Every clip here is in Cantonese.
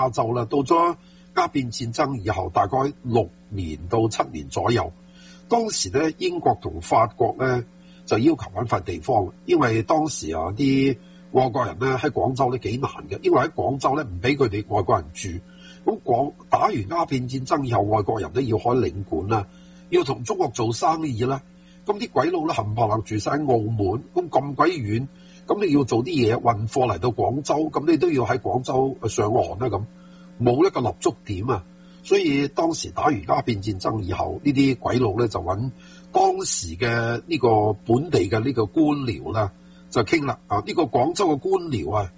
亞洲啦。到咗鴉片戰爭以後，大概6年到7年左右，當時咧英國同法國咧就要求揾塊地方，因為當時啊啲外國人咧喺廣州咧幾難嘅，因為喺廣州咧唔俾佢哋外國人住。咁打完鴉片戰爭以後，外國人咧要開領館啦，要同中國做生意啦。咁啲鬼佬咧冚唪唥住晒喺澳門，咁鬼遠，咁你要做啲嘢運貨嚟到廣州，咁你都要喺廣州上岸啦。咁冇一個立足點啊，所以當時打完鴉片戰爭以後，呢啲鬼佬咧就揾當時嘅呢個本地嘅呢個官僚啦，就傾啦。呢個廣州嘅官僚啊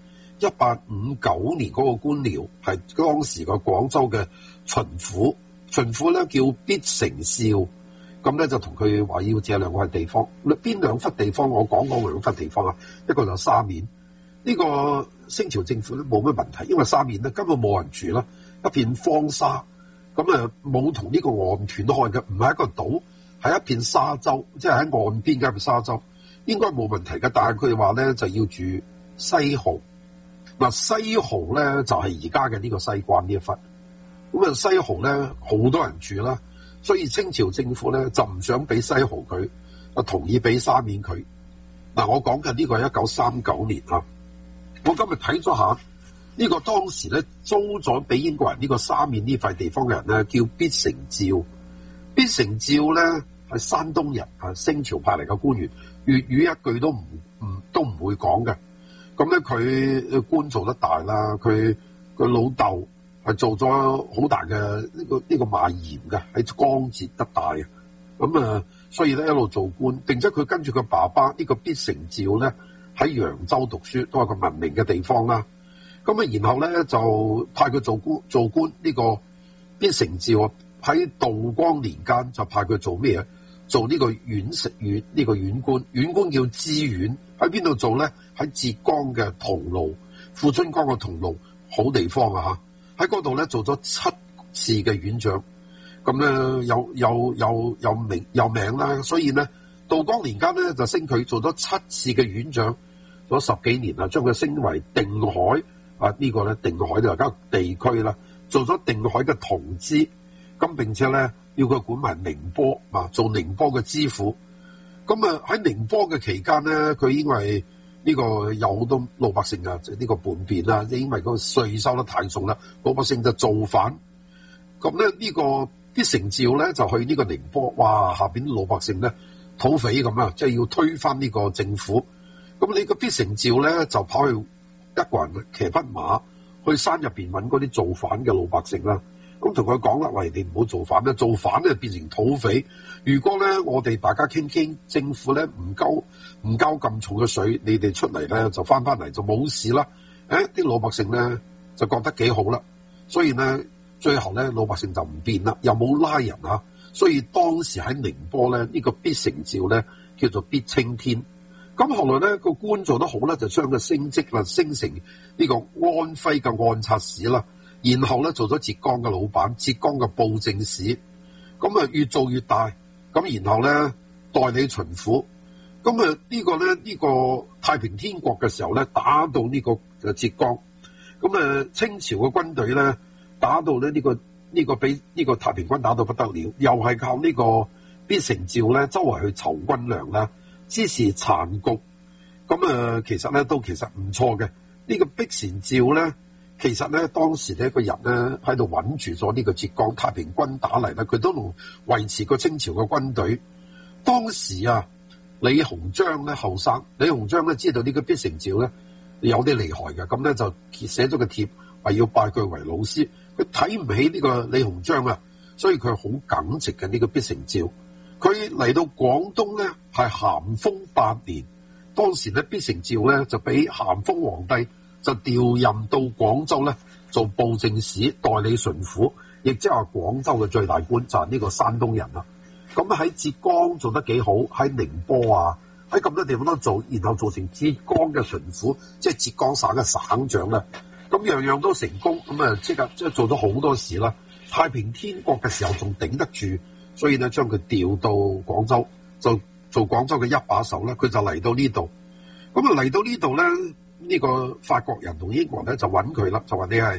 ，1859年嗰個官僚係當時個廣州嘅巡撫，巡撫咧叫必成少。咁咧就同佢話要借2塊地方，邊2忽地方？我講2忽地方啊，一個就沙面。呢個清朝政府咧冇乜問題，因為沙面咧根本冇人住啦，一片荒沙，咁冇同呢個岸斷開嘅，唔係一個島，係一片沙洲，即係喺岸邊嘅一片沙洲，應該冇問題嘅。但係佢哋話咧就要住西濠，嗱西濠咧就係而家嘅呢個西關呢一忽，咁西濠咧好多人住啦。所以清朝政府咧就唔想俾西濠佢，同意俾沙面佢。嗱，我講緊呢個係1939年啊。我今日睇咗下呢個當時咧租咗俾英國人呢個沙面呢塊地方嘅人咧叫必成照。必成照咧係山東人，係清朝派嚟嘅官員，粵語一句都唔會講嘅。咁咧佢官做得大啦，佢老豆係做咗好大嘅呢個賣鹽嘅，喺江浙一帶啊。咁所以咧一路做官，並且佢跟住佢爸爸呢個必成照咧喺揚州讀書，都係個文明嘅地方啦。咁然後咧就派佢做官呢個必成照喺道光年間就派佢做咩？做呢個縣食縣呢個縣官，縣官叫知縣，喺邊度做咧？喺浙江嘅桐廬，富春江嘅桐廬，好地方啊嚇！喺嗰度咧做咗7次嘅縣長，咁咧有名啦，所以咧道光年間咧就升佢做咗7次嘅縣長，做咗10幾年啦，將佢升為定海啊！呢個咧定海就係間地區啦，做咗定海嘅同知，咁並且咧要佢管埋寧波啊，做寧波嘅知府。咁喺寧波嘅期間咧，佢因為呢個有好多老百姓啊，呢個叛變啦，因為嗰個稅收得太重啦，老百姓就造反。咁咧呢個必成照咧就去呢個寧波，哇！下邊啲老百姓咧土匪咁啊，即係要推翻呢個政府。咁呢個必成照咧就跑去一個人騎匹馬去山入邊揾嗰啲造反嘅老百姓啦。咁同佢講啦，喂，你唔好造反啦，造反咧變成土匪。如果咧我哋大家傾傾，政府咧唔交咁重嘅稅，你哋出嚟咧就翻嚟就冇事啦。啲老百姓咧就覺得幾好啦，所以咧最後咧老百姓就唔變啦，又冇拉人啊。所以當時喺寧波咧呢個必成照咧叫做必青天。咁後來咧個官做得好咧，就將佢升職啦，升成呢個安徽嘅按察使啦。然後咧做咗浙江嘅老闆，浙江嘅布政使，咁越做越大，咁然後咧代理巡撫，咁呢個太平天國嘅時候咧打到呢個浙江，咁清朝嘅軍隊咧打到咧呢個俾呢個太平軍打到不得了，又係靠呢個必成照咧周圍去籌軍糧啦，支持殘局，咁其實咧都其實唔錯嘅。呢個必成照咧。其實咧，當時呢個人咧喺度穩住咗呢個浙江，太平軍打嚟咧，佢都能維持個清朝嘅軍隊。當時啊，李鴻章咧後生，李鴻章咧知道呢個必成照咧有啲厲害嘅，咁咧就寫咗個帖，話要拜佢為老師。佢睇唔起呢個李鴻章啊，所以佢好耿直嘅呢個必成照。佢嚟到廣東咧係咸豐8年，當時咧必成照咧就俾咸豐皇帝就調任到廣州咧做布政使、代理巡撫，亦即係話廣州嘅最大官就係呢個山東人啦。咁喺浙江做得幾好，喺寧波啊，喺咁多地方都做，然後做成浙江嘅巡撫，即係浙江省嘅省長啦。咁樣樣都成功，咁即刻即係做咗好多事啦。太平天國嘅時候仲頂得住，所以咧將佢調到廣州，就做廣州嘅一把手啦。佢就嚟到呢度，咁嚟到呢度咧。呢個法國人同英國人咧就揾佢啦，就話你係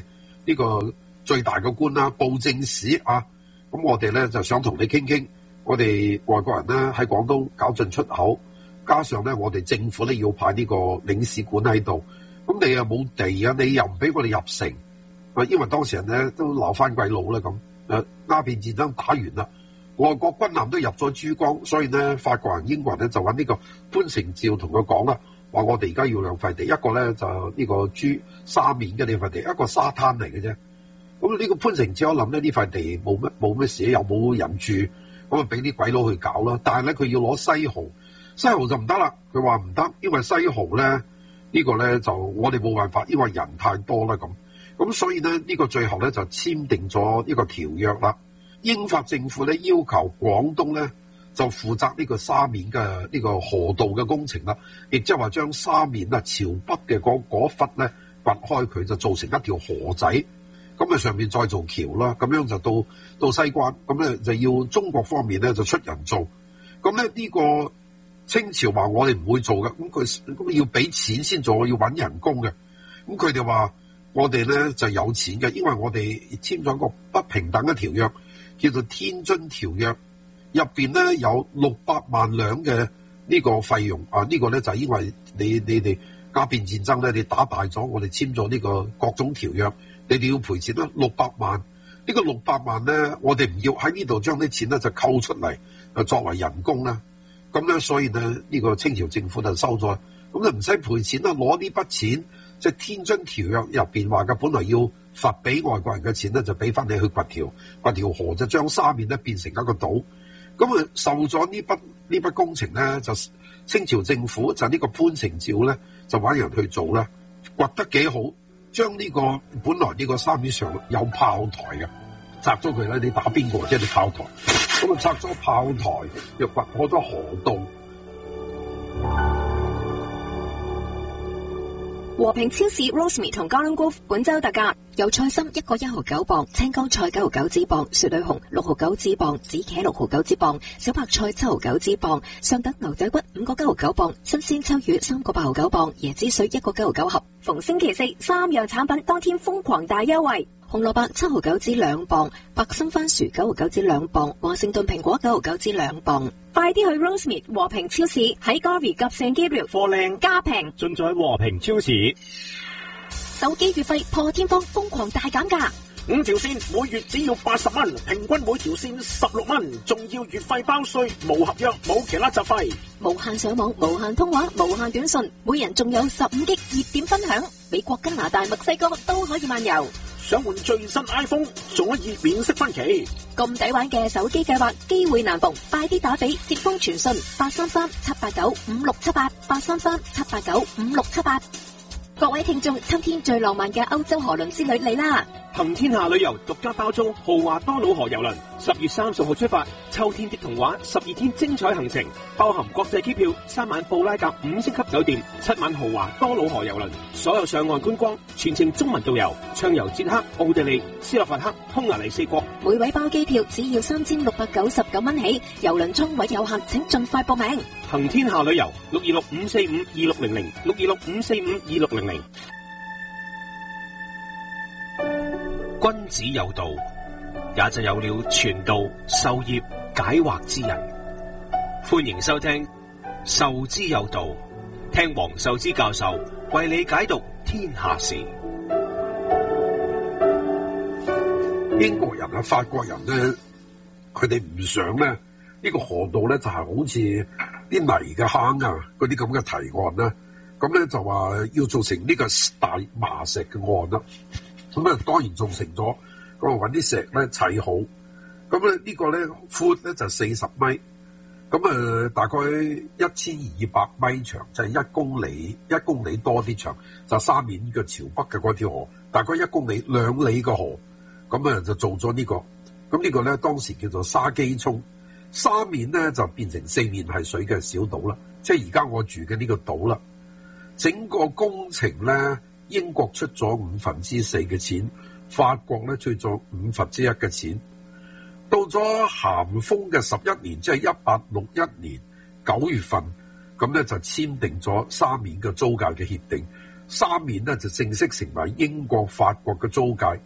呢個最大嘅官啦，布政使啊。咁我哋咧就想同你傾傾，我哋外國人咧喺廣東搞進出口，加上咧我哋政府咧要派呢個領事館喺度，咁你又冇地啊，你又唔俾我哋入城啊，因為當時人咧都鬧翻鬼佬啦咁。鴉片戰爭打完啦，外國軍艦都入咗珠江，所以咧法國人、英國人咧就揾呢個潘承照同佢講啦，話我哋而家要兩塊地，一個咧就呢個沙面嘅呢塊地，一個沙灘嚟嘅啫。咁呢個潘承照我諗咧呢塊地冇咩事，又冇人住，咁啊俾啲鬼佬去搞啦。但係咧佢要攞西濠，西濠就唔得啦。佢話唔得，因為西濠咧呢個咧就我哋冇辦法，因為人太多啦咁。咁所以咧呢個最後咧就簽訂咗呢個條約啦。英法政府咧要求廣東咧就負責呢個沙面嘅呢個河道嘅工程啦，亦即係話將沙面啊朝北嘅嗰忽咧掘開佢，就造成一條河仔。咁啊上面再做橋啦，咁樣就到西關，咁咧就要中國方面咧就出人做。咁咧呢個清朝話我哋唔會做嘅，咁要俾錢先做，要揾人工嘅。咁佢哋話我哋咧就有錢嘅，因為我哋簽咗個不平等嘅條約，叫做天津條約，入邊咧有600萬兩嘅呢個費用啊。呢個咧就係因為你哋鴉片戰爭咧，你打敗咗，我哋簽咗呢個各種條約。你哋要賠錢啦，600萬。呢個600萬咧，我哋唔要喺呢度將啲錢咧就扣出嚟，作為人工啦。咁咧，所以咧呢個清朝政府就收咗，咁就唔使賠錢啦，攞呢筆錢，即係天津條約入邊話嘅，本來要罰俾外國人嘅錢咧，就俾翻你去掘條河，就將沙面咧變成一個島。咁啊，受咗呢筆工程咧，就清朝政府就呢個潘承照咧，就揾人去做啦，掘得幾好。將呢個本來呢個沙面上有炮台嘅拆咗佢咧，你打邊個即係啲炮台，咁啊拆咗炮台，又掘好多河道。 和平超市 Rosemead 同 Garden Grove 本周特價，有菜心1個1毫9磅，青江菜9毫9紙磅，雪裏紅6毫9紙磅，紫茄6毫9紙磅，小白菜7毫9紙磅，上等牛仔骨5個9毫9磅，新鮮秋魚3個8毫9磅，椰子水1個9毫9盒。逢星期四3樣產品當天瘋狂大優惠，紅蘿蔔7毫9紙2磅，白心番薯9毫9紙2磅，華盛頓蘋果9毫9紙2磅。快啲去 Rosemead 和平超市，喺 Garvey 及 St Gabriel 貨靚價平， 盡在和平超市。 手機月費破天荒瘋狂大減價 ，5條線每月只要80蚊，平均每條線16蚊，仲要月費包稅，無合約冇其他雜費， 無限上網、無限通話、無限短信，每人仲有15G 熱點分享，美國、加拿大、墨西哥都可以漫遊。 想換最新 iPhone 仲可以免息分期， 咁抵玩嘅手機計劃機會難逢，快啲打俾接風傳訊833-789-5678 833-789-5678。各位聽眾，秋天最浪漫嘅歐洲河輪之旅嚟啦！ 行天下旅遊獨家包裝豪華多瑙河遊輪，10月30號出發，秋天的童話12天精彩行程，包含國際機票、3晚布拉格5星級酒店、7晚豪華多瑙河遊輪，所有上岸觀光全程中文導遊，暢遊捷克、奧地利、斯洛伐克、匈牙利4國， 每位包機票只要3699蚊起，遊輪艙位有限，請盡快報名。 行天下旅遊626-545-2600 626-545-2600。君子有道，也就有了傳道授業解惑之人。歡迎收聽授之有道，聽黃壽之教授為你解讀天下事。 英國人啊、法國人咧，佢哋唔想咧呢個河道咧就係好似啲泥嘅坑啊，嗰啲咁嘅堤岸啦，咁咧就話要做成呢個大麻石嘅岸啦。咁啊，當然做成咗，咁啊揾啲石咧砌好，咁咧呢個咧寬咧就40米，咁啊大概1200米長，就係1公里，1公里多啲長，就沙面嘅朝北嘅嗰條河，大概1公里2里嘅河，咁啊就做咗呢個，咁呢個咧當時叫做沙基涌，沙面咧就變成4面係水嘅小島啦，即係而家我住嘅呢個島啦，整個工程咧。英國出咗4/5嘅錢，法國咧出咗1/5嘅錢。到咗咸豐嘅11年，即係1861年9月份，咁咧就簽訂咗沙面嘅租界嘅協定。沙面咧就正式成為英國、法國嘅租界。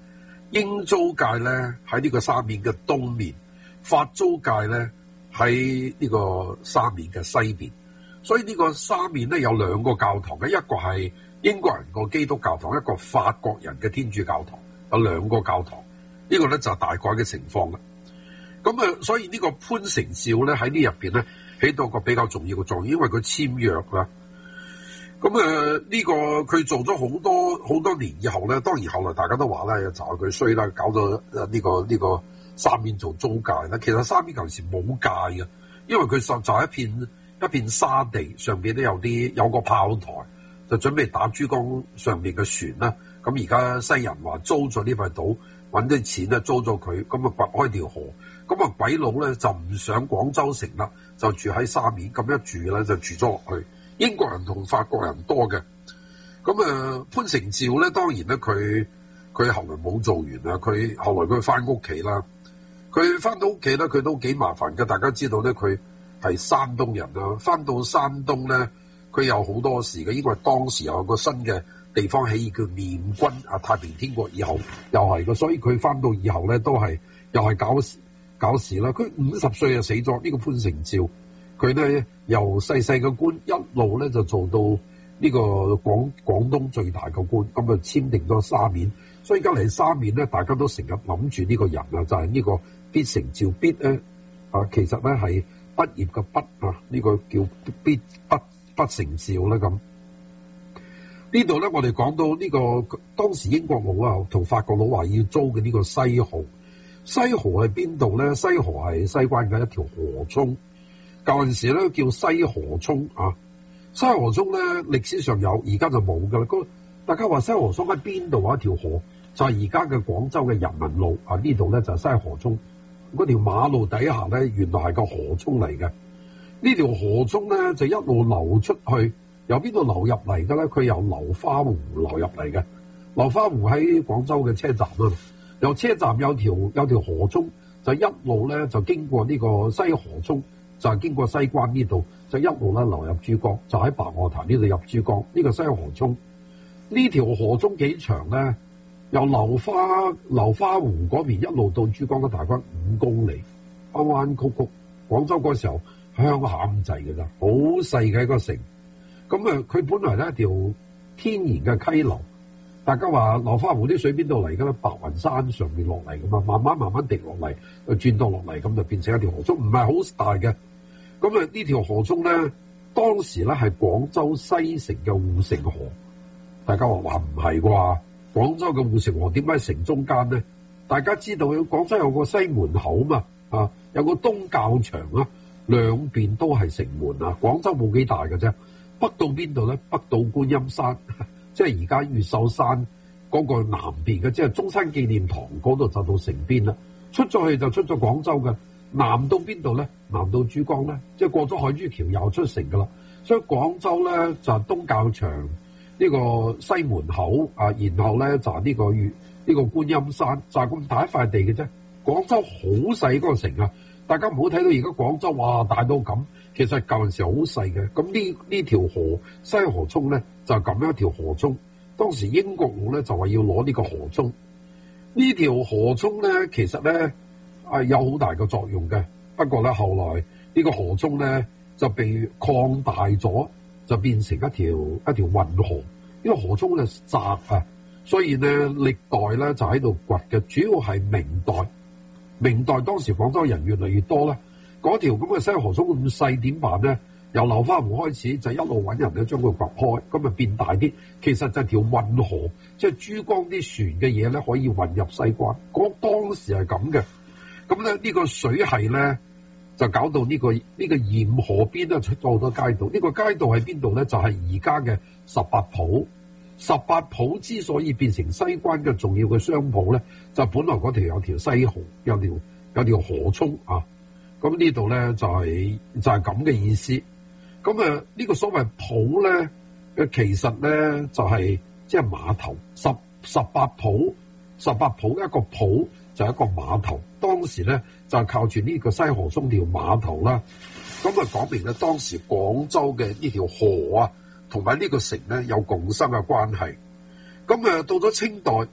英租界咧喺呢個沙面嘅東面，法租界咧喺呢個沙面嘅西邊。所以呢個沙面咧有兩個教堂嘅，一個係英國人個基督教堂，一個法國人嘅天主教堂，有兩個教堂。呢個咧就係大概嘅情況啦。咁所以呢個潘成照咧喺呢入邊咧起到個比較重要嘅作用，因為佢簽約啦。咁呢個佢做咗好多年以後咧，當然後來大家都話咧就係佢衰啦，搞到呢個沙面做租界啦。其實沙面舊時冇界嘅，因為佢實在一片沙地，上邊都有個炮台，就準備打珠江上面嘅船啦。咁而家西人話租咗呢塊島，揾啲錢咧租咗佢，咁啊掘開條河，咁啊鬼佬咧就唔上廣州城啦，就住喺沙面，咁一住咧就住咗落去。英國人同法國人多嘅，咁潘成照咧當然咧佢後來冇做完啦，佢後來佢翻屋企啦，佢翻到屋企咧佢都幾麻煩嘅。大家知道咧佢係山東人啦，翻到山東咧佢有好多事嘅，因為當時有個新嘅地方起義叫念軍啊，太平天國以後又係嘅，所以佢翻到以後咧都係又係搞事啦。佢50歲就死咗，呢個潘成照。佢咧由細嘅官一路咧就做到呢個廣東最大嘅官，咁啊簽訂咗沙面。所以而家嚟沙面咧，大家都成日諗住呢個人啊，就係呢個必成照。必咧其實咧係畢業嘅畢啊，呢個叫必不成照啦咁。呢度咧我哋講到呢個當時英國佬啊同法國佬話要租嘅呢個西河。西河係邊度咧？西河係西關嘅一條河涌。舊陣時咧叫西河涌啊，西河涌咧歷史上有，而家就冇噶啦。大家話西河涌喺邊度啊？一條河就係而家嘅廣州嘅人民路啊，呢度咧就係西河涌。嗰條馬路底下咧原來係個河涌嚟嘅。呢條河涌咧就一路流出去，由邊度流入嚟嘅咧？佢由流花湖流入嚟嘅。流花湖喺廣州嘅車站啊，由車站有條河涌，就一路咧就經過呢個西河涌。就係經過西關呢度，就一路咧流入珠江，就喺白鵝潭呢度入珠江。呢個西河涌，呢條河涌幾長咧？由流花湖嗰邊一路到珠江嘅大概5公里，彎彎曲曲。廣州嗰時候鄉下咁滯嘅咋，好細嘅一個城。咁佢本來咧一條天然嘅溪流，大家話流花湖啲水邊度嚟㗎咧？白雲山上面落嚟㗎嘛，慢慢滴落嚟，轉到落嚟咁就變成一條河涌，唔係好大嘅。咁呢條河涌咧，當時咧係廣州西城嘅護城河。大家話唔係啩？廣州嘅護城河點解喺城中間咧？大家知道廣州有個西門口嘛，有個東教場啊，兩邊都係城門啊。廣州冇幾大嘅啫，北到邊度咧？北到觀音山，即係而家越秀山嗰個南邊嘅，即係中山紀念堂嗰度就到城邊啦。出咗去就出咗廣州嘅。南到邊度咧？南到珠江咧，即係過咗海珠橋又出城噶啦。所以廣州咧就係東教場呢個西門口啊，然後咧就係呢個觀音山，就係咁大一塊地嘅啫。廣州好細嗰個城啊！大家唔好睇到而家廣州哇大到咁，其實舊陣時好細嘅。咁呢條河西河涌咧就係咁樣一條河涌。當時英國佬咧就話要攞呢個河涌。呢條河涌咧其實咧有好大嘅作用嘅，不過咧後來呢個河涌咧就被擴大咗，就變成一條運河。呢個河涌咧窄啊，所以咧歷代咧就喺度掘嘅，主要係明代。明代當時廣州人越嚟越多咧，嗰條咁嘅西河涌咁細點辦咧？由流花湖開始就一路揾人咧將佢掘開，咁啊變大啲。其實就係條運河，即係珠江啲船嘅嘢咧可以運入西關。當時係咁嘅。咁咧呢個水系咧就搞到呢個鹽河邊咧出咗好多街道。呢個街道喺邊度咧？就係而家嘅18浦。18浦之所以變成西關嘅重要嘅商鋪咧，就本來嗰條有條西河，有條河涌啊。咁呢度咧就係咁嘅意思。咁呢個所謂浦咧其實咧就係即係碼頭。18浦一個浦就係一個碼頭。當時咧就靠住呢個西河涌條碼頭啦。咁講明咧當時廣州嘅呢條河啊同埋呢個城咧有共生嘅關係。咁到咗清代，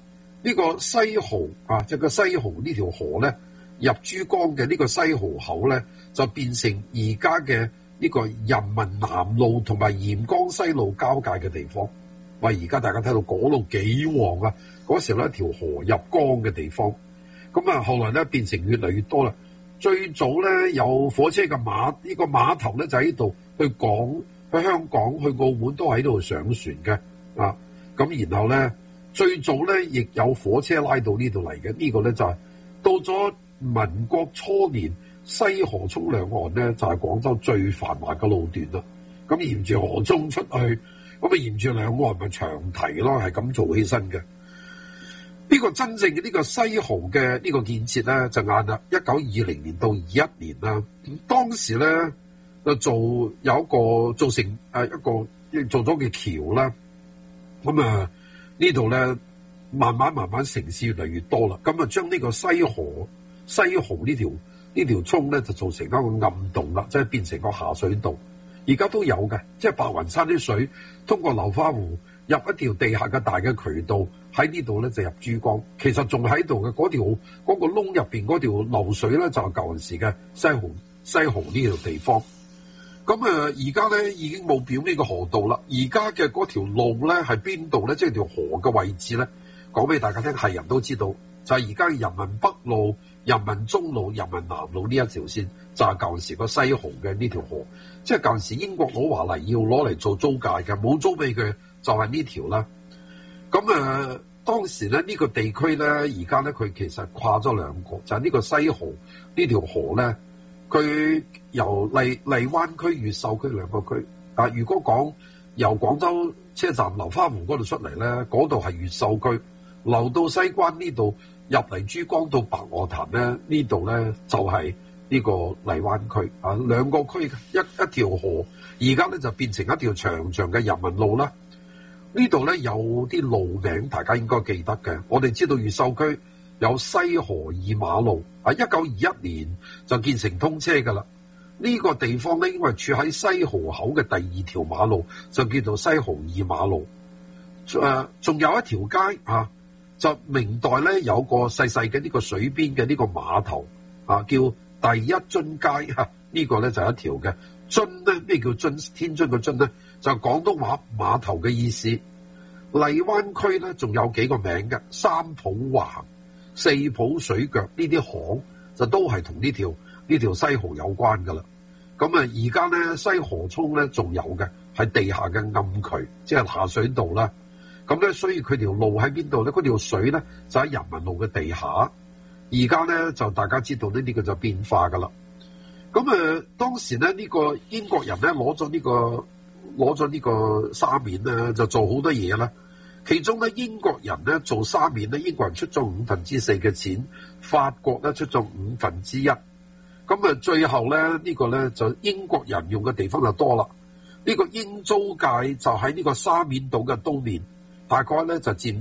呢個西濠啊，即係個西濠呢條河咧入珠江嘅呢個西濠口咧，就變成而家嘅呢個人民南路同埋鹽江西路交界嘅地方。喂，而家大家睇到嗰度幾旺啊！嗰時咧條河入江嘅地方，咁啊後來咧變成越嚟越多啦。最早咧有火車嘅呢個碼頭咧就喺度去香港、去澳門都喺度上船嘅啊。咁然後咧最早咧亦有火車拉到呢度嚟嘅。呢個咧就係到咗民國初年，西河涌兩岸咧就係廣州最繁華嘅路段啦。咁沿住河涌出去。咁啊，沿住兩岸咪長堤咯，係咁做起身嘅。呢個真正嘅呢個西濠嘅呢個建設咧，就晏啦，1920年到21年啦。當時咧就做成一個做咗嘅橋啦。咁啊呢度咧慢慢城市越嚟越多啦。咁啊將呢個西濠呢條涌咧就做成一個暗洞啦，即係變成個下水道。而家都有嘅，即係白雲山啲水通過流花湖入一條地下嘅大嘅渠道，喺呢度咧就入珠江。其實仲喺度嘅嗰個窿入邊嗰條流水咧，就係舊陣時嘅西濠呢條地方。咁而家咧已經冇表呢個河道啦。而家嘅嗰條路咧係邊度咧？即係條河嘅位置咧，講俾大家聽，係人都知道，就係而家嘅人民北路、人民中路、人民南路呢一條線，就係舊陣時個西濠嘅呢條河。即係舊時英國佬話嚟要攞嚟做租界嘅，冇租俾佢就係呢條啦。咁當時咧呢個地區咧，而家咧佢其實跨咗兩個，就係呢個西濠呢條河咧，佢由荔灣區、越秀區兩個區。如果講由廣州車站流花湖嗰度出嚟咧，嗰度係越秀區，流到西關呢度入嚟珠江到白鵝潭咧，呢度咧就係呢個荔灣區啊，兩個區一條河，而家咧就變成一條長長嘅人民路啦。呢度咧有啲路名，大家應該記得嘅。我哋知道越秀區有西河二馬路啊，1921年就建成通車噶啦。呢個地方咧，因為處喺西河口嘅第二條馬路，就叫做西河二馬路。仲有一條街啊，就明代咧有個細細嘅呢個水邊嘅呢個碼頭啊，叫第一津街嚇，呢個咧就一條嘅津咧，咩叫津？天津嘅津咧，就廣東話碼頭嘅意思。荔灣區咧仲有幾個名嘅，三浦橫、四浦水腳呢啲巷就都係同呢條西河有關噶啦。咁而家咧西河涌咧仲有嘅係地下嘅暗渠，即係下水道啦。咁咧所以佢條路喺邊度咧？嗰條水咧就喺人民路嘅地下。而家咧就大家知道呢個就變化噶啦。咁當時咧呢個英國人咧攞咗呢個沙面咧就做好多嘢啦。其中咧英國人咧做沙面咧，英國人出咗4/5嘅錢，法國咧出咗1/5。咁最後咧呢個咧就英國人用嘅地方就多啦。呢個英租界就喺呢個沙面島嘅東面，大概咧就佔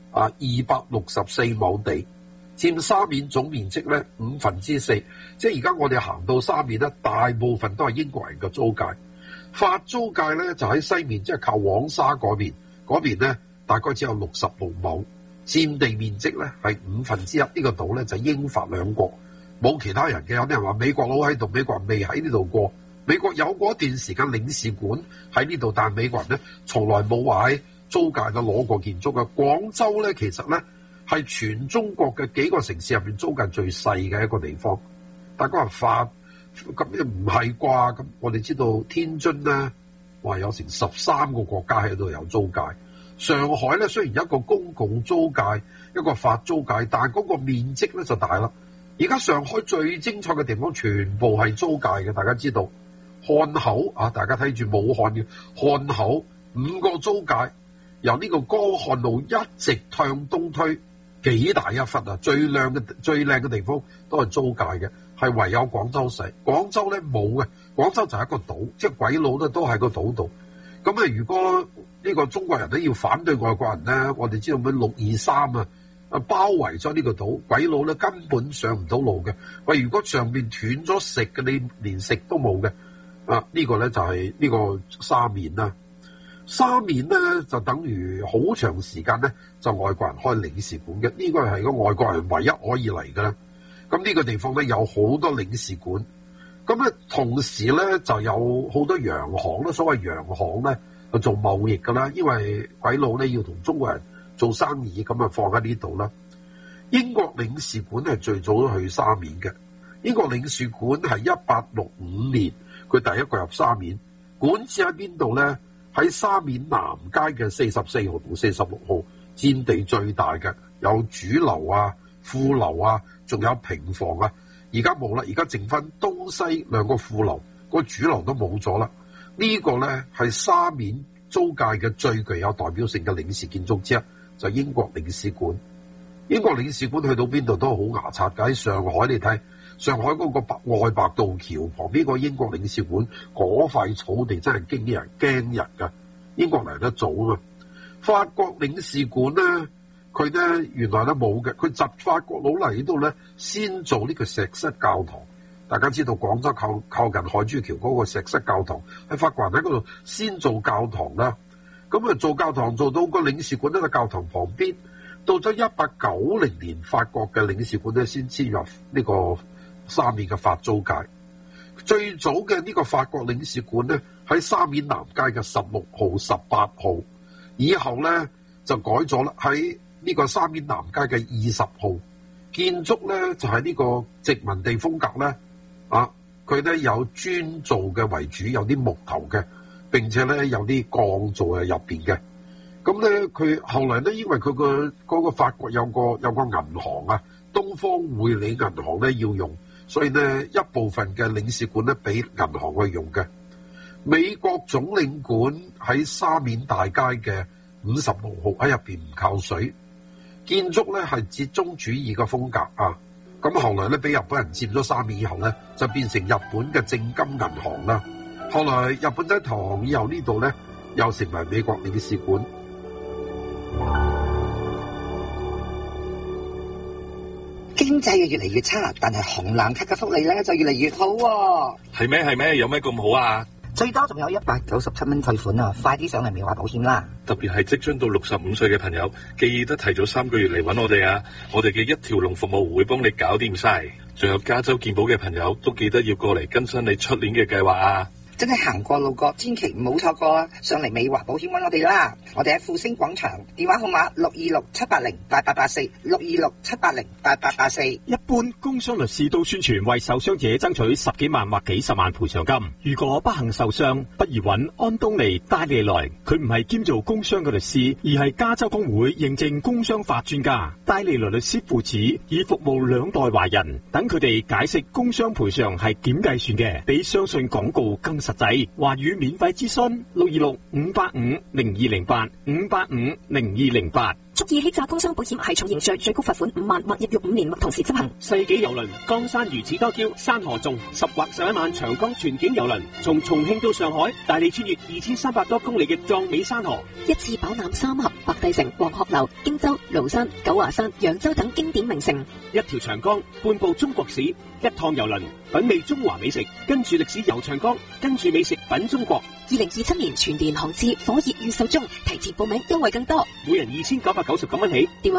264畝地。佔沙面總面積咧4/5，即係而家我哋行到沙面咧，大部分都係英國人嘅租界。法租界咧就喺西面，即係靠黃沙嗰邊咧，大概只有66畝，佔地面積咧係1/5。呢個島咧就英法兩國，冇其他人嘅。有啲人話美國佬喺度，美國人未喺呢度過。美國有過一段時間領事館喺呢度，但係美國人咧從來冇話喺租界度攞過建築嘅。廣州咧其實咧係全中國嘅幾個城市入邊租界最細嘅一個地方。大家話法咁又唔係啩？咁我哋知道天津咧話有成13個國家喺度有租界。上海咧雖然一個公共租界，一個法租界，但係嗰個面積咧就大啦。而家上海最精彩嘅地方全部係租界嘅，大家知道漢口啊，大家睇住武漢嘅漢口5個租界，由呢個江漢路一直向東推，幾大一忽啊！最靚嘅地方都係租界嘅，係唯有廣州細。廣州咧冇嘅，廣州就係一個島，即係鬼佬咧都喺個島度。咁如果呢個中國人咧要反對外國人咧，我哋知道咩623包圍咗呢個島，鬼佬咧根本上唔到路嘅。喂，如果上面斷咗食嘅，你連食都冇嘅。呢個咧就係呢個沙面啦。 沙面咧就等於好長時間咧就外國人開領事館嘅，呢個係個外國人唯一可以嚟嘅啦。咁呢個地方咧有好多領事館，咁咧同時咧就有好多洋行啦，所謂洋行咧就做貿易噶啦，因為鬼佬咧要同中國人做生意，咁啊放喺呢度啦。英國領事館係最早都去沙面嘅，英國領事館係1865年佢第一個入沙面，館址喺邊度咧？喺沙面南街嘅44號同46號，佔地最大嘅，有主樓啊、副樓啊，仲有平房啊。而家冇啦，而家剩翻東西兩個副樓，個主樓都冇咗啦。呢個咧係沙面租界嘅最具有代表性嘅領事建築之一，就係英國領事館。英國領事館去到邊度都好牙刷㗎。喺上海你睇，上海嗰個外白渡橋旁邊個英國領事館嗰塊草地真係驚人㗎。英國嚟得早啊嘛。法國領事館咧，佢咧原來咧冇嘅，佢集法國佬嚟呢度咧先做呢個石室教堂。大家知道廣州靠近海珠橋嗰個石室教堂，喺法國人喺嗰度先做教堂啦。咁啊做教堂做到個領事館喺個教堂旁邊。到咗1890年，法國嘅領事館咧先遷入呢個沙面嘅法租界。最早嘅呢個法國領事館咧喺沙面南街嘅16號、18號，以後咧就改咗啦，喺呢個沙面南街嘅20號。建築咧就係呢個殖民地風格咧，佢咧有磚造嘅為主，有啲木頭嘅，並且咧有啲鋼造喺入邊嘅。咁咧，佢後來咧，因為佢嗰個法國有個銀行啊，東方匯理銀行咧要用，所以咧一部分嘅領事館咧俾銀行去用嘅。美國總領館喺沙面大街嘅56號，喺入邊唔靠水，建築咧係折中主義嘅風格啊。咁後來咧俾日本人佔咗沙面以後咧，就變成日本嘅正金銀行啦。後來日本仔投降以後，呢度咧又成為美國領事館。 經濟越嚟越差，但係紅藍卡嘅福利咧就越嚟越好喎。 係咩？有咩咁好啊？ 最多仲有197蚊退款啊！快啲上嚟美華保險啦！ 特別係即將到65歲嘅朋友，記得提早3個月嚟揾我哋啊！我哋嘅一條龍服務會幫你搞掂晒。仲有加州健保嘅朋友都記得要過嚟更新你出年嘅計劃啊！ 真係行過路過，千祈唔好錯過啊！上嚟美華保險揾我哋啦！我哋喺富星廣場，電話號碼626-780-8884，626-780-8884。 一般工傷律師都宣傳為受傷者爭取10幾萬或幾十萬賠償金。如果不幸受傷，不如揾安東尼戴利來。佢唔係兼做工傷嘅律師，而係加州工會認證工傷法專家。戴利來律師父子已服務2代華人，等佢哋解釋工傷賠償係點計算嘅，比相信廣告更實際。華語免費諮詢626-585-0208，585-0208。 蓄意欺詐工傷保險係重刑罪，最高罰款5萬或入獄5年或同時執行。 世紀郵輪江山如此多嬌，山河縱10或11萬長江全景郵輪，從重慶到上海，帶你穿越2300多公里嘅壯美山河， 一次飽覽三峽、白帝城、黃鶴樓、荊州、廬山、九華山、揚州等經典名城。 一條長江，半部中國史，一趟郵輪，品味中華美食，跟住歷史遊長江，跟住美食品中國。 2027年全年航次火熱預售中，提前報名優惠更多， 每人2999蚊起。 電話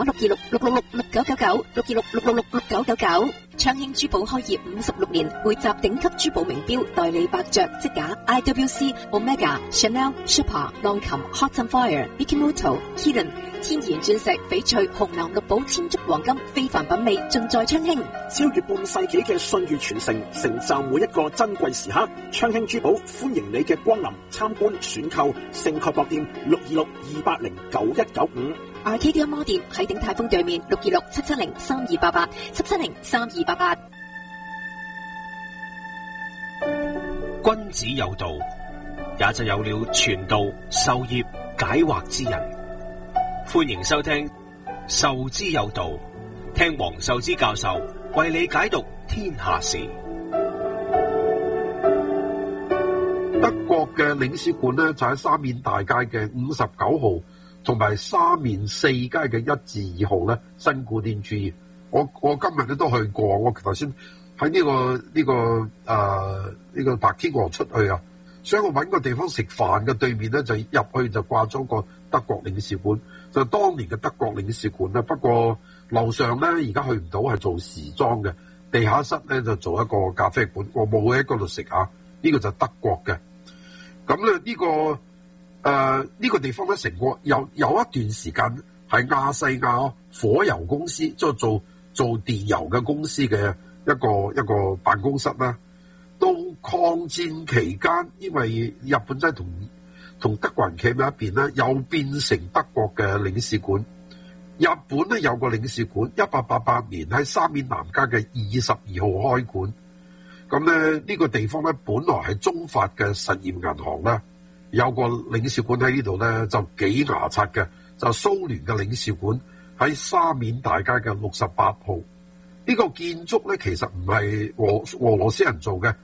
626-666-6999，626-666-6999。昌興珠寶開業56年，匯集頂級珠寶名錶，代理百爵、積架、IWC、Omega、Chanel、Sherpa、浪琴、Hot and Fire、Mikimoto、Kirin， 天然鑽石、翡翠、紅藍綠寶、千足黃金，非凡品味盡在昌興。 超越半世紀嘅信譽傳承，成就每一個珍貴時刻。昌興珠寶歡迎你嘅光臨、參觀、選購。盛蓋博店626-280-9195。 Arcadia Mall 店喺鼎泰豐對面，626-770-3288，770-3288。 君子有道，也就有了傳道、授業、解惑之人。歡迎收聽授之有道，聽黃壽之教授為你解讀天下事。 德國嘅領事館咧就喺沙面大街嘅59號，同埋沙面4街嘅1至2號咧，新古典主義。我今日咧都去過，我頭先喺呢個白天鵝出去啊， 所以我揾個地方食飯嘅對面咧，就入去就掛咗個德國領事館，就當年嘅德國領事館啦。不過樓上咧而家去唔到，係做時裝嘅，地下室咧就做一個咖啡館，我冇喺嗰度食下。呢個就德國嘅。咁咧呢個地方咧，成個有一段時間係亞細亞火油公司即係做電油嘅公司嘅一個辦公室啦。到抗戰期間，因為日本真係同德國人企埋一邊咧，又變成德國嘅領事館。日本咧有個領事館，1888年喺沙面南街嘅22號開館。咁咧呢個地方咧本來係中法嘅實驗銀行啦，有個領事館喺呢度咧就幾牙刷嘅，就蘇聯嘅領事館喺沙面大街嘅68號。呢個建築咧其實唔係俄羅斯人做嘅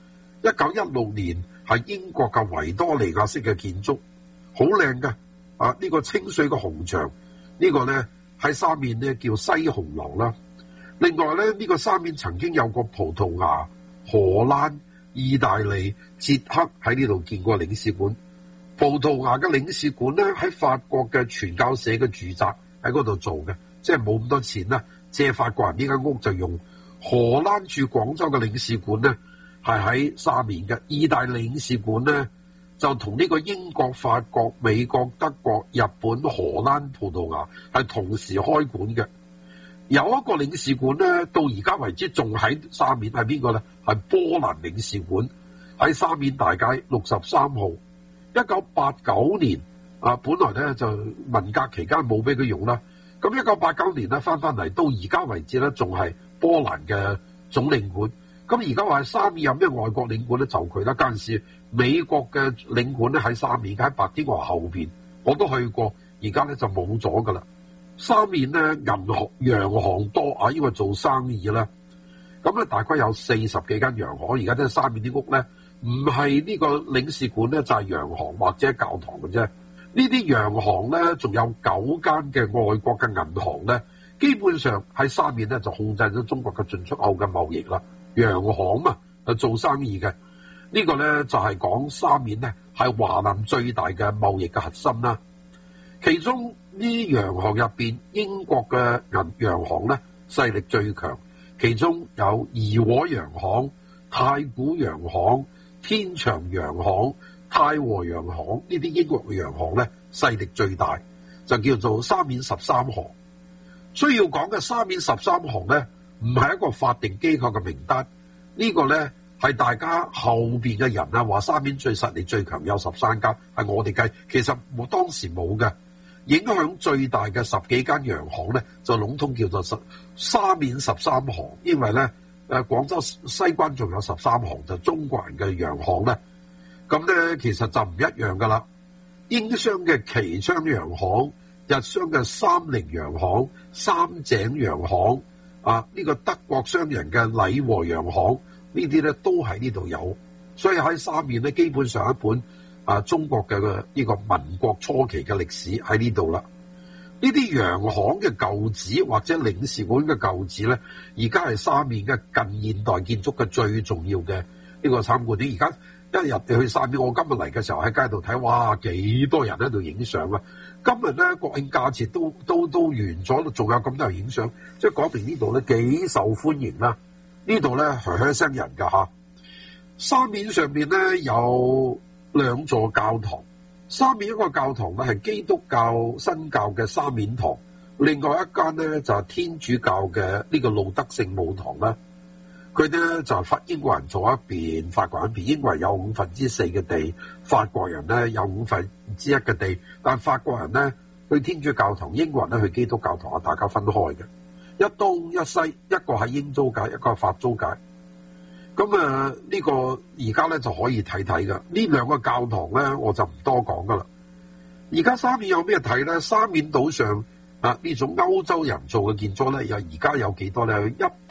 ，1916年係英國嘅維多利亞式嘅建築，好靚嘅。呢個清水嘅紅牆，呢個咧喺沙面咧叫西紅樓啦。另外咧呢個沙面曾經有個葡萄牙、荷蘭、意大利、捷克喺呢度建過領事館。葡萄牙嘅領事館咧喺法國嘅傳教社嘅住宅喺嗰度做嘅，即係冇咁多錢啦，借法國人呢間屋就用。荷蘭駐廣州嘅領事館咧係喺沙面嘅。意大利領事館咧就同呢個英國、法國、美國、德國、日本、荷蘭、葡萄牙係同時開館嘅。有一個領事館咧到而家為止仲喺沙面，係邊個咧？係波蘭領事館，喺沙面大街63號。1989年本來咧就文革期間冇俾佢用啦。咁1989年咧翻嚟，到而家為止咧仲係波蘭嘅總領館。咁而家話沙面有咩外國領館咧？就佢啦。嗰陣時美國嘅領館咧喺沙面，喺白天鵝後邊，我都去過。而家咧就冇咗噶啦。沙面咧洋行多啊，因為做生意啦。咁咧大概有40幾間洋行。而家即係沙面啲屋咧，唔係呢個領事館咧，就係洋行或者教堂嘅啫。呢啲洋行咧，仲有9間嘅外國嘅銀行咧，基本上喺沙面咧就控制咗中國嘅進出口嘅貿易啦。洋行嘛，係做生意嘅。呢個咧就係講沙面咧係華南最大嘅貿易嘅核心啦。其中呢洋行入邊，英國嘅洋行咧勢力最強，其中有怡和洋行、太古洋行、天祥洋行、太和洋行，呢啲英國嘅洋行咧勢力最大，就叫做沙面13行。需要講嘅沙面13行咧，唔係一個法定機構嘅名單，呢個咧係大家後邊嘅人啊話沙面最實力最強有13間，係我哋計，其實我當時冇嘅。影響最大嘅10幾間洋行咧，就籠統叫做沙面13行，因為咧廣州西關仲有13行，就中國人嘅洋行咧。咁咧其實就唔一樣噶啦。英商嘅旗昌洋行、日商嘅三菱洋行、三井洋行呢個德國商人嘅禮和洋行，呢啲咧都喺呢度有。所以喺沙面咧，基本上一本中國嘅呢個民國初期嘅歷史喺呢度啦。呢啲洋行嘅舊址或者領事館嘅舊址咧，而家係沙面嘅近現代建築嘅最重要嘅呢個參觀點。而家一日去沙面，我今日嚟嘅時候喺街度睇，哇，幾多人喺度影相啊！今日咧國慶假期都完咗，仲有咁多人影相，即係講明呢度咧幾受歡迎啦。呢度咧噓聲人㗎嚇。沙面上面咧有2座教堂，沙面一個教堂咧係基督教新教嘅沙面堂，另外一間咧就係天主教嘅呢個路德聖母堂啦。佢哋咧就係英國人坐一邊，法國人一邊。英國人有4/5嘅地，法國人咧有1/5嘅地。但法國人咧去天主教堂，英國人咧去基督教堂，大家分開嘅，一東一西，一個係英租界，一個係法租界。咁呢個而家咧就可以睇睇噶。呢2個教堂咧我就唔多講噶啦。而家沙面有咩睇咧？沙面島上呢種歐洲人做嘅建築咧，而家有幾多咧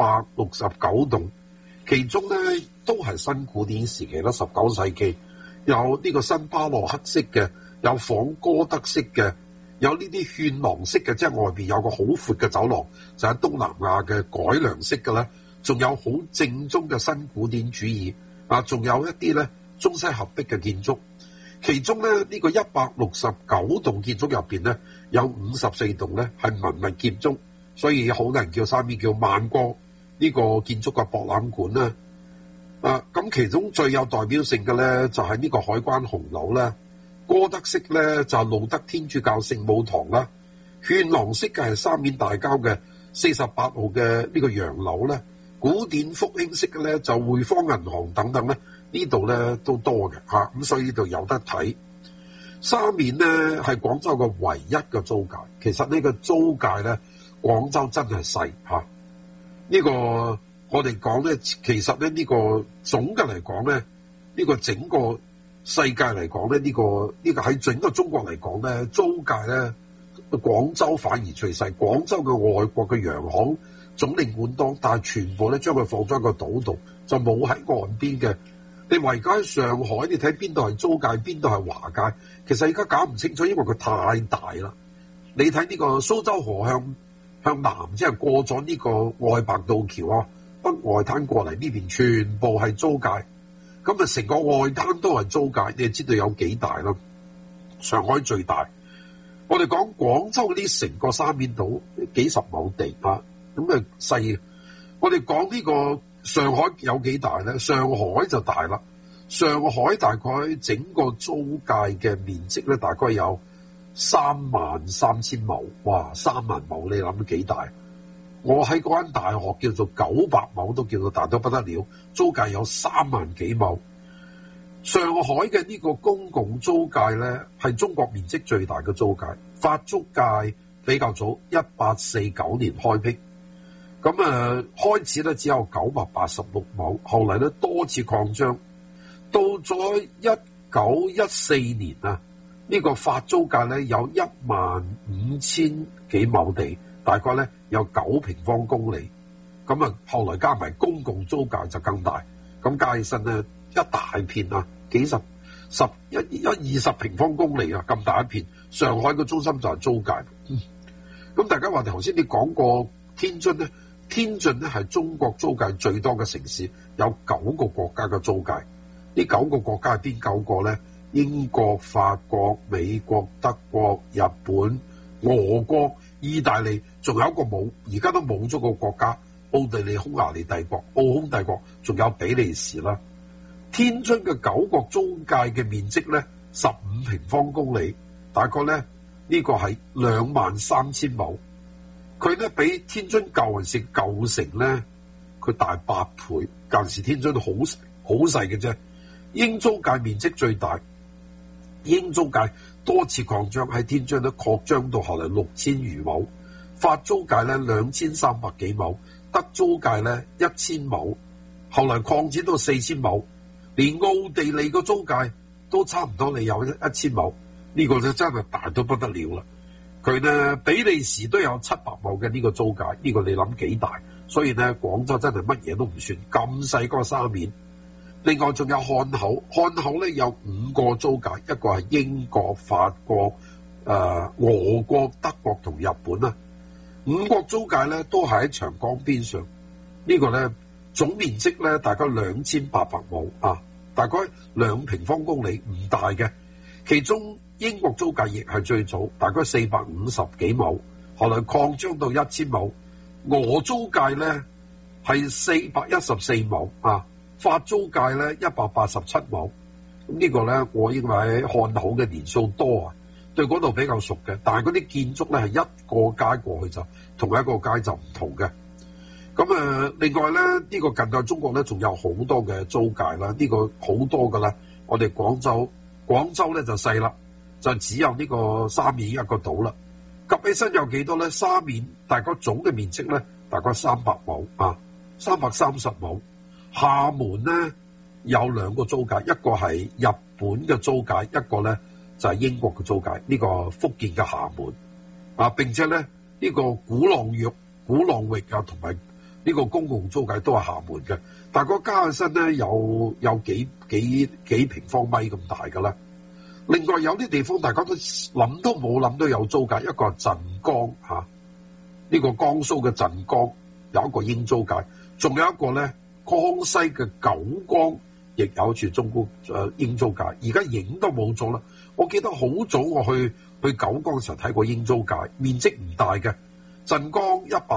？169棟，其中咧都係新古典時期啦，19世紀。有呢個新巴洛克式嘅，有仿哥德式嘅，有呢啲勸廊式嘅，即係外邊有個好闊嘅走廊，就係東南亞嘅改良式嘅咧。仲有好正宗嘅新古典主義仲有一啲咧中西合璧嘅建築，其中咧呢個169棟建築入邊咧有54棟咧係文物建築，所以好多人叫三面叫萬國呢個建築嘅博覽館啦。咁其中最有代表性嘅咧就係呢個海關紅樓啦，哥德式咧就係路德天主教聖母堂啦，勸廊式嘅係三面大交嘅48號嘅呢個洋樓咧，古典復興式嘅咧就匯豐銀行等等咧，呢度咧都多嘅嚇，咁所以呢度有得睇。沙面咧係廣州嘅唯一嘅租界，其實呢個租界咧廣州真係細嚇。呢個我哋講咧，其實咧呢個總嘅嚟講咧，呢個整個世界嚟講咧，呢個喺整個中國嚟講咧，租界咧廣州反而最細。廣州嘅外國嘅洋行總領館多，但係全部咧將佢放咗喺個島度，就冇喺岸邊嘅。你圍街上海，你睇邊度係租界，邊度係華界，其實而家搞唔清楚，因為佢太大啦。你睇呢個蘇州河向南，即係過咗呢個外白渡橋啊，北外灘過嚟呢邊，全部係租界。咁啊，成個外灘都係租界，你就知道有幾大咯。上海最大。我哋講廣州呢成個沙面島幾十畝地啊，咁啊細。我哋講呢個上海有幾大咧？上海就大啦。上海大概整個租界嘅面積咧，大概有33000畝。哇，3萬畝你諗幾大？我喺嗰間大學叫做900畝都叫做大到不得了，租界有3萬幾畝。上海嘅呢個公共租界咧，係中國面積最大嘅租界。法租界比較早，1849年開闢。咁開始咧只有986畝，後嚟咧多次擴張，到咗1914年啊，呢個法租界咧有15000幾畝地，大概咧有9平方公里。咁啊，後來加埋公共租界就更大，咁加起身咧一大片啊，幾十、20平方公里啊，咁大一片。上海嘅中心就係租界。咁大家話頭先你講過天津咧，天津咧係中國租界最多嘅城市，有9個國家嘅租界。呢9個國家係邊9個咧？英國、法國、美國、德國、日本、俄國、意大利，仲有一個冇，而家都冇咗個國家，奧地利匈牙利帝國、奧匈帝國，仲有比利時啦。天津嘅9個租界嘅面積咧，15平方公里。大概咧呢個係23000畝，佢咧比天津舊陣時舊城咧佢大8倍。舊陣時天津好細嘅啫。英租界面積最大，英租界多次擴張，喺天津咧擴張到後嚟6000餘畝。法租界咧2300幾畝，德租界咧1000畝，後來擴展到4000畝，連奧地利個租界都差唔多，你有1000畝。呢個就真係大到不得了啦！佢呢比利時都有700畝嘅呢個租界，呢個你諗幾大？所以呢廣州真係乜嘢都唔算，咁細個沙面。另外仲有漢口，漢口呢有5個租界，一個係英國、法國、俄國、德國同日本啦。5個租界呢都係喺長江邊上。呢個呢總面積呢大概2800畝啊，大概2平方公里，唔大嘅。其中英國租界亦係最早，大概450幾畝，後來擴張到1000畝。俄租界咧係414畝啊，法租界咧187畝。咁呢個咧，我認為漢口嘅年數多啊，對嗰度比較熟嘅。但係嗰啲建築咧係一個街過去就同一個街就唔同嘅。咁另外咧呢個近代中國咧仲有好多嘅租界啦，呢個好多噶啦。我哋廣州咧就細啦，就只有呢個沙面一個島啦。夾起身有幾多咧？沙面大概總嘅面積咧，大概300畝啊，330畝。廈門咧有2個租界，一個係日本嘅租界，一個咧就係英國嘅租界。呢個福建嘅廈門啊，並且咧呢個鼓浪嶼啊，同埋呢個公共租界都係廈門嘅。但係個加起身咧有幾平方米咁大噶啦。另外有啲地方大家都諗都冇諗到有租界，一個係鎮江嚇，呢個江蘇嘅鎮江有一個英租界，仲有一個咧江西嘅九江亦有一處中國英租界，而家影都冇咗啦。我記得好早我去九江時候睇過英租界，面積唔大嘅，鎮江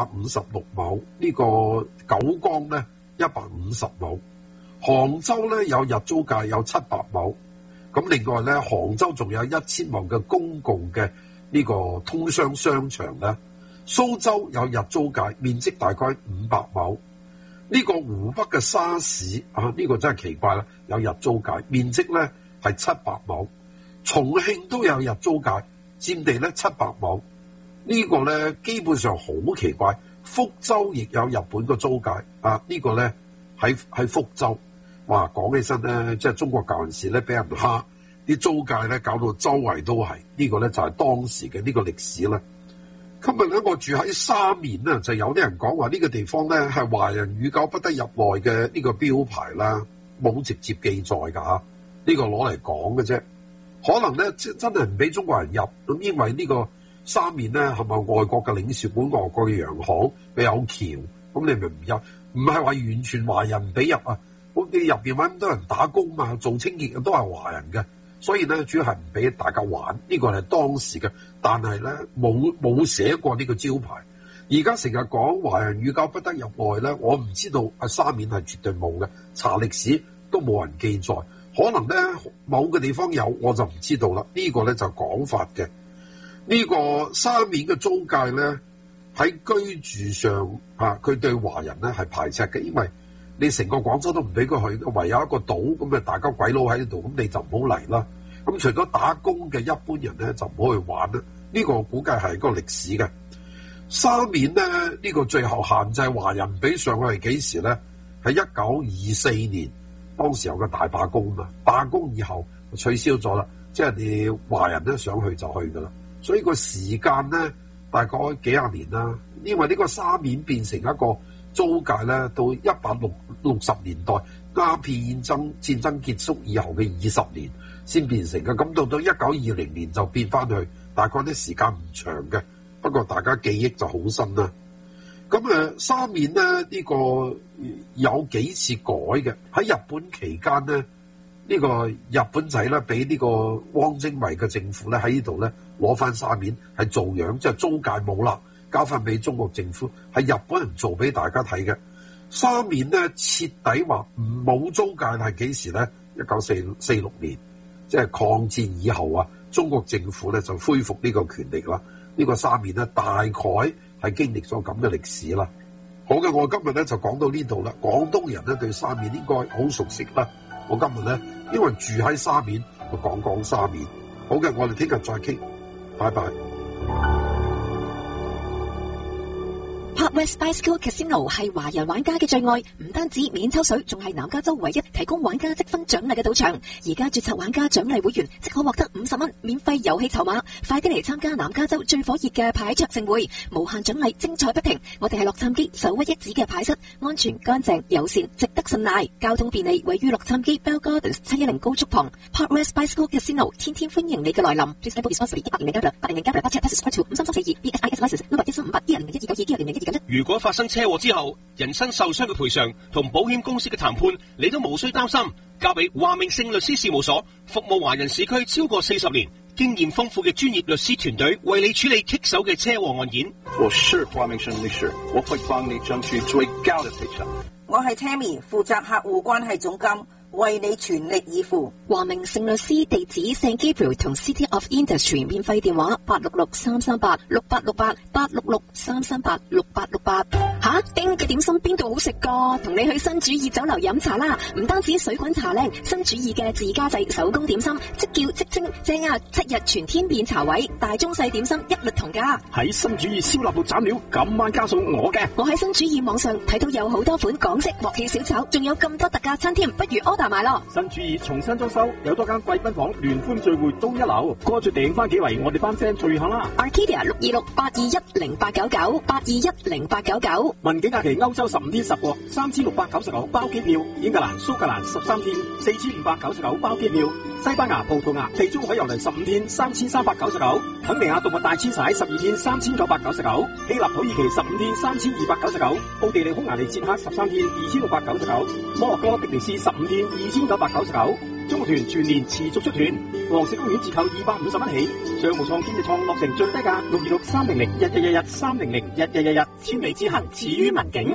156畝，呢個九江咧150畝，杭州咧有日租界有700畝，咁另外咧杭州仲有1000畝嘅公共嘅呢個通商商場咧，蘇州有日租界，面積大概500畝。呢個湖北嘅沙市呢個真係奇怪啦，有日租界，面積咧係700畝。重慶都有日租界，佔地咧700畝。呢個咧基本上好奇怪。福州亦有日本嘅租界，呢個咧喺福州。哇，講起身咧，即係中國舊陣時咧俾人蝦，啲租界咧搞到周圍都係。呢個咧就係當時嘅呢個歷史啦。今日咧我住喺沙面咧，就有啲人講話呢個地方咧係華人與狗不得入內嘅呢個標牌啦，冇直接記載㗎嚇，呢個攞嚟講嘅啫。可能咧真係唔俾中國人入，咁因為呢個沙面咧係咪外國嘅領事館、外國嘅洋行，佢有橋，咁你咪唔入？唔係話完全華人唔俾入啊！咁你入邊揾咁多人打工嘛，做清潔嘅都係華人嘅，所以咧主要係唔俾大家玩。呢個係當時嘅，但係咧冇寫過呢個招牌。而家成日講華人與狗不得入內咧，我唔知道沙面係絕對冇嘅，查歷史都冇人記載。可能咧某個地方有，我就唔知道啦。呢個咧就講法嘅。呢個沙面嘅租界咧喺居住上佢對華人咧係排斥嘅，因為你成個廣州都唔俾佢去，唯有一個島咁大家鬼佬喺度，咁你就唔好嚟啦。咁除咗打工嘅一般人咧就唔好去玩啦。呢個估計係個歷史嘅。沙面咧呢個最後限制華人唔俾上去係幾時咧？喺1924年。當時有個大罷工嘛，罷工以後就取消咗啦，即係你華人咧想去就去噶啦，所以個時間咧大概幾廿年啦。因為呢個沙面變成一個租界咧，到1860年代鴉片戰爭結束以後嘅20年先變成嘅，咁到1920年就變翻去，大概啲時間唔長嘅，不過大家記憶就好深啦。咁沙面咧呢個有幾次改嘅，喺日本期間咧，呢個日本仔咧俾呢個汪精衛嘅政府咧喺呢度咧攞翻沙面係做樣，即係租界冇啦，交翻俾中國政府，係日本人做俾大家睇嘅。沙面咧徹底話冇租界係幾時咧？1946年，即係抗戰以後啊，中國政府咧就恢復呢個權力啦。呢個沙面咧大概係經歷咗咁嘅歷史啦。好嘅，我今日咧就講到呢度啦。廣東人咧對沙面應該好熟悉啦。我今日咧因為住喺沙面，就講沙面。好嘅，我哋聽日再傾，拜拜。 Park West Bicycle Casino 係華人玩家嘅最愛，唔單止免抽水，仲係南加州唯一提供玩家積分獎勵嘅賭場。而家註冊玩家獎勵會員，即可獲得50蚊免費遊戲籌碼。快啲嚟參加南加州最火熱嘅牌桌盛會，無限獎勵，精彩不停。我哋係洛杉磯首屈一指嘅牌室，安全、乾淨、友善，值得信賴。交通便利，位於洛杉磯 Bell Gardens 710高速旁。Park West Bicycle Casino 天天歡迎你嘅來臨。Please enable responsibly. 800-872-872 BSIS license number 135810129212021。 如果發生車禍之後，人身受傷嘅賠償同保險公司嘅談判，你都無需擔心，交俾華明勝律師事務所，服務華人市區超過40年，經驗豐富嘅專業律師團隊為你處理棘手嘅車禍案件。 我是華明勝律師，我會幫你爭取最高的賠償。 我係 Tammy，負責客戶關係總監，為你全力以赴。 華明勝律師地址 St. Gabriel 同 City of Industry， 免費電話866-338-6868 吓，丁嘅點心邊度好食噶？同你去新主義酒樓飲茶啦！唔單止水滾茶靚，新主義嘅自家製手工點心，即叫即蒸，正啊！7日全天變茶位，大中細點心一律同價。 喺新主義燒臘部斬料，今晚加送我嘅。 我喺新主義網上睇到有好多款港式鑊氣小炒，仲有咁多特價餐添，不如 order 埋咯。 新主義重新裝修，有多間貴賓房，聯歡聚會都一流。過住訂翻幾圍，我哋班 friend 聚下啦。 Arcadia 626-821-0899，821-0899。 文景假期歐洲15天10國，3699包機票；英格蘭、蘇格蘭13天，4599包機票；西班牙、葡萄牙地中海遊輪15天，3399；肯尼亞動物大遷徙12天，3999；希臘土耳其15天，3299；奧地利匈牙利捷克13天，2699；摩洛哥迪尼斯15天 2999，中國團全年持續出團，黃石公園折扣250蚊起，商務艙經濟艙落成最低價626-300-1111，300-1111，千里之行始於文景。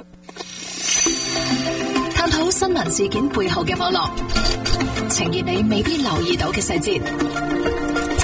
探討新聞事件背後嘅網絡，呈現你未必留意到嘅細節。